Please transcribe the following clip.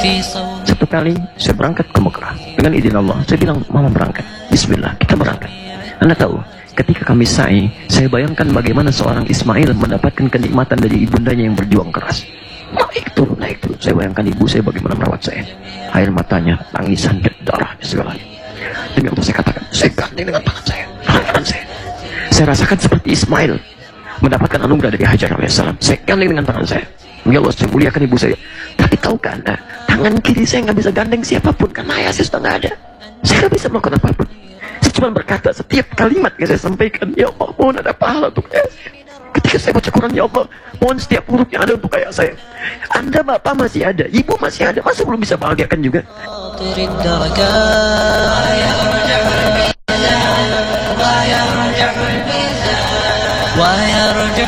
Satu kali saya berangkat ke Mekah dengan izin Allah. Saya bilang, mama berangkat, bismillah, kita berangkat. Anda tahu, ketika kami sa'i, saya bayangkan bagaimana seorang Ismail mendapatkan kenikmatan dari ibundanya yang berjuang keras. Naik turun. Saya bayangkan ibu saya bagaimana merawat saya. Air matanya, tangisan, darah, segalanya. Demi Allah saya katakan, saya gandeng dengan tangan saya. Saya rasakan seperti Ismail mendapatkan anugerah dari Hajar alaihissalam. Saya gandeng dengan tangan saya. Ya Allah, saya muliakan ibu saya. Tapi tahukah Anda, tangan kiri saya nggak bisa gandeng siapapun karena ayah saya sudah nggak ada. Saya nggak bisa melakukan apapun. Saya cuma berkata setiap kalimat yang saya sampaikan, ya Allah, mohon ada pahala untuk ayah saya. Ketika saya baca Quran, ya Allah, mohon setiap huruf yang ada untuk ayah saya. Anda bapak masih ada, ibu masih ada, masa belum bisa bahagiakan juga?